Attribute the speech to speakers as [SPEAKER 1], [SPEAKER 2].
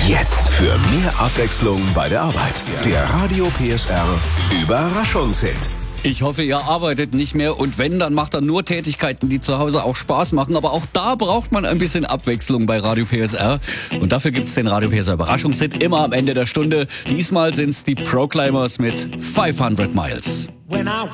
[SPEAKER 1] Jetzt für mehr Abwechslung bei der Arbeit. Der Radio PSR Überraschungshit.
[SPEAKER 2] Ich hoffe, ihr arbeitet nicht mehr und wenn, dann macht er nur Tätigkeiten, die zu Hause auch Spaß machen. Aber auch da braucht man ein bisschen Abwechslung bei Radio PSR. Und dafür gibt's den Radio PSR Überraschungshit immer am Ende der Stunde. Diesmal sind's die Proclaimers mit 500 Miles.